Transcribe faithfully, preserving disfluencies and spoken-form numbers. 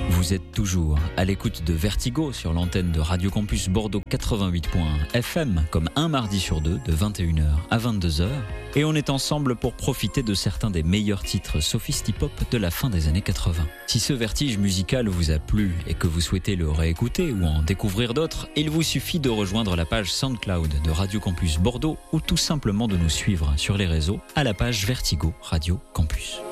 Vous êtes toujours à l'écoute de Vertigo sur l'antenne de Radio Campus Bordeaux quatre-vingt-huit point un F M, comme un mardi sur deux, de vingt et une heures à vingt-deux heures. Et on est ensemble pour profiter de certains des meilleurs titres sophist-hip-hop de la fin des années quatre-vingts. Si ce vertige musical vous a plu et que vous souhaitez le réécouter ou en découvrir d'autres, il vous suffit de rejoindre la page SoundCloud de Radio Campus Bordeaux ou tout simplement de nous suivre sur les réseaux à la page Vertigo Radio Campus.